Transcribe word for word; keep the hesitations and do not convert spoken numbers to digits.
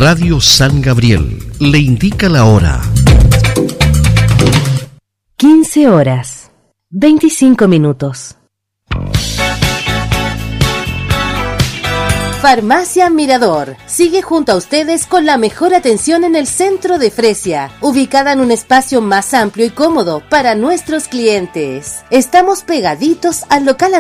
Radio San Gabriel le indica la hora. quince horas, veinticinco minutos. Farmacia Mirador sigue junto a ustedes con la mejor atención en el centro de Fresia, ubicada en un espacio más amplio y cómodo para nuestros clientes. Estamos pegaditos al local